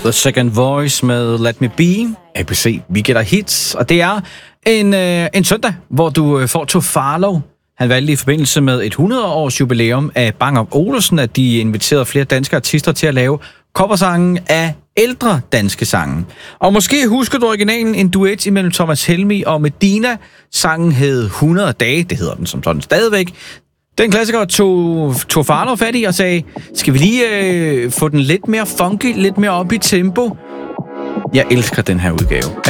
The Second Voice med Let Me Be. ABC, vi gætter hits. Og det er en søndag, hvor du får Tofalo. Han valgte i forbindelse med et 100-års jubilæum af Bang & Olufsen, at de inviterede flere danske artister til at lave coversangen af ældre danske sange. Og måske husker du originalen, en duet imellem Thomas Helmig og Medina. Sangen hed 100 dage, det hedder den som sådan stadigvæk. Den klassiker tog Tofalo fat i og sagde, skal vi lige få den lidt mere funky, lidt mere op i tempo? Jeg elsker den her udgave.